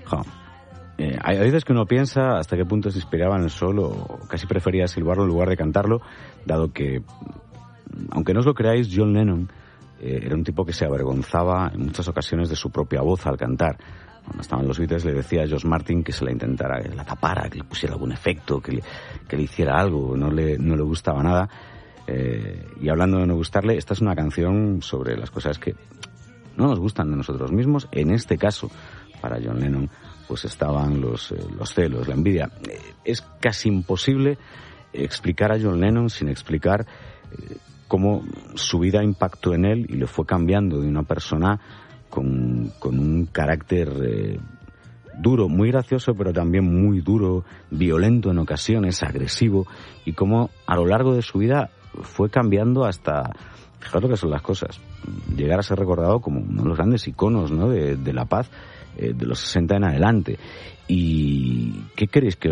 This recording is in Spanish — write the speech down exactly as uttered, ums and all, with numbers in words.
Jo. Eh, hay veces que uno piensa hasta qué punto se inspiraba en el sol o casi prefería silbarlo en lugar de cantarlo, dado que, aunque no os lo creáis, John Lennon eh, era un tipo que se avergonzaba en muchas ocasiones de su propia voz al cantar. Cuando estaban los Beatles le decía a George Martin que se la intentara, que la tapara, que le pusiera algún efecto, que le, que le hiciera algo, no le, no le gustaba nada. Eh, y hablando de no gustarle, esta es una canción sobre las cosas que no nos gustan de nosotros mismos. En este caso, para John Lennon, pues estaban los, eh, los celos, la envidia. Eh, es casi imposible explicar a John Lennon sin explicar eh, cómo su vida impactó en él y le fue cambiando de una persona con, con un carácter eh, duro, muy gracioso, pero también muy duro, violento en ocasiones, agresivo, y cómo a lo largo de su vida fue cambiando hasta, fijaos lo que son las cosas, llegar a ser recordado como uno de los grandes iconos, ¿no?, de, de la paz eh, de los sesenta en adelante. ¿Y qué queréis que